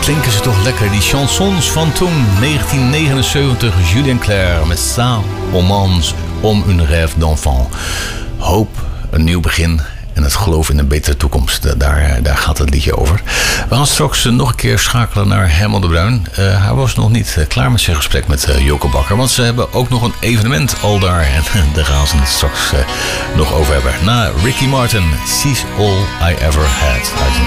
klinken ze toch lekker, die chansons van toen, 1979, Julien Clerc met Ça romance om une rêve d'enfant. Hoop, een nieuw begin en het geloof in een betere toekomst. Daar gaat het liedje over. We gaan straks nog een keer schakelen naar Herman de Bruin. Hij was nog niet klaar met zijn gesprek met Joke Bakker, want ze hebben ook nog een evenement al daar. En daar gaan ze het straks nog over hebben. Na Ricky Martin, She's All I Ever Had uit